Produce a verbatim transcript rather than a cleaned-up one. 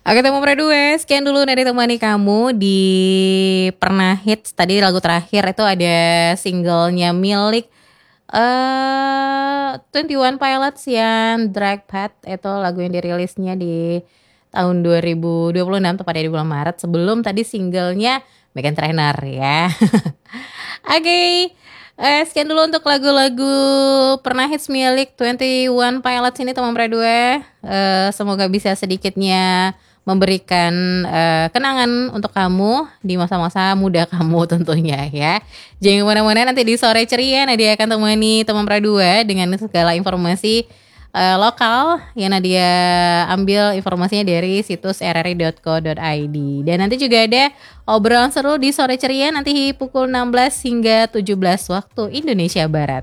Oke Teman Berdua, sekian dulu dari temani kamu di Pernah Hits. Tadi lagu terakhir itu ada singlenya milik uh, Twenty One Pilots yang Drag Path. Itu lagu yang dirilisnya di tahun dua ribu dua puluh enam, tepatnya di bulan Maret. Sebelum tadi singlenya Meghan Trainor ya. Oke, okay. uh, sekian dulu untuk lagu-lagu Pernah Hits milik Twenty One Pilots ini Teman Berdua. Uh, semoga bisa sedikitnya memberikan uh, kenangan untuk kamu di masa-masa muda kamu tentunya ya. Jangan kemana-mana, nanti di Sore Ceria Nadia akan temani Teman Berdua dengan segala informasi uh, lokal yang Nadia ambil informasinya dari situs r r i dot co dot i d. Dan nanti juga ada obrolan seru di Sore Ceria nanti pukul enam belas hingga tujuh belas waktu Indonesia Barat.